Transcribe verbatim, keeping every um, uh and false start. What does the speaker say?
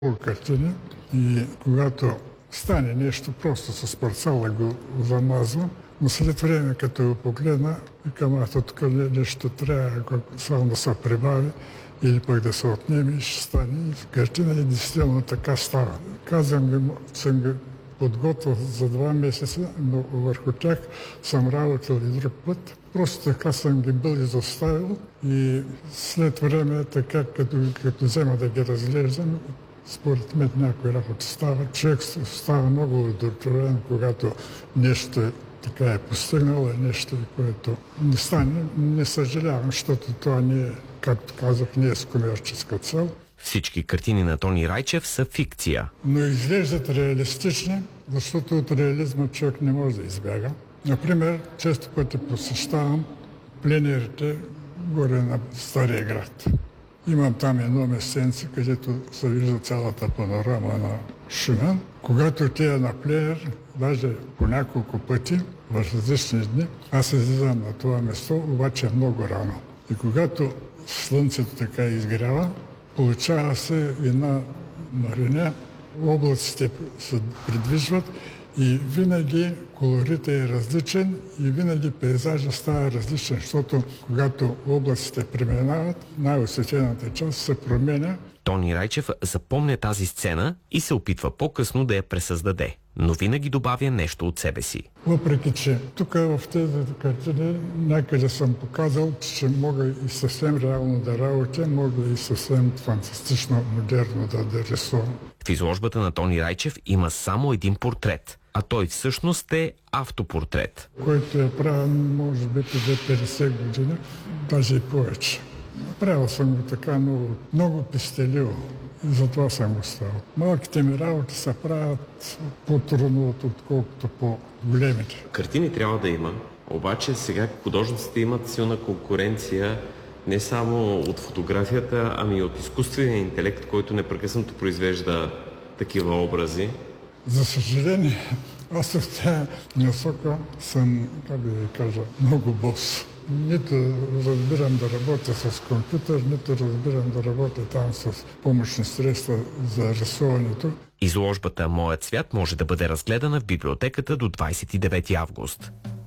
картини и когато стане нещо, просто с парцала го замазва, но след време, като го погледна, викам, ато тук нещо трябва само да се прибави или пък да се отнеме и ще стане. И картина и действително така става. Казвам ви, съм ги подготвил за два месеца, но върху тях съм работил и друг път. Просто така съм ги бил изоставил и след време, така като, като взема да ги разглеждам, според мен някои работи става. Човек става много удовлетворен, когато нещо така е постигнал, е нещо, което не стане. Не съжалявам, защото това не е, както казах, не е с комерческа цел. Всички картини на Тони Райчев са фикция. Но изглеждат реалистични, защото от реализма човек не може да избяга. Например, често пъти посещавам пленерите горе на Стария град. Имам там едно местенце, където се вижда цялата панорама на Шумен. Когато отида на пленер, даже по няколко пъти, в различни дни, аз излизам на това место, обаче много рано. И когато слънцето така изгрява, получава се една мариня, облаците се придвижват и винаги колоритът е различен и винаги пейзажът става различен, защото когато облаците преминават, най-осветената част се променя. Тони Райчев запомня тази сцена и се опитва по-късно да я пресъздаде, но винаги добавя нещо от себе си. Въпреки че тук в тези картини някъде съм показал, че мога и съвсем реално да работя, мога и съвсем фантастично, модерно да, да рисувам. В изложбата на Тони Райчев има само един портрет, а той всъщност е автопортрет. Който е правен, може би, преди петдесет години, даже и повече. Правил съм го така много, много пестеливо и затова съм го ставил. Малките ми работи се правят по-трудно, отколкото по-големите. Картини трябва да има, обаче сега художниците имат силна конкуренция не само от фотографията, ами и от изкуствения интелект, който непрекъснато произвежда такива образи. За съжаление, аз в тази насока съм, как да ви кажа, много бос. Нито разбирам да работя с компютър, нито разбирам да работя там с помощни средства за рисуването. Изложбата «Моят свят» може да бъде разгледана в библиотеката до двадесет и девети август.